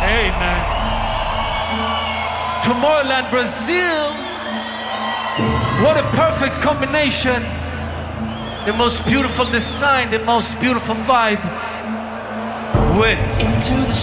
Amen. Tomorrowland, Brazil. What a perfect combination. The most beautiful design, the most beautiful vibe. With into the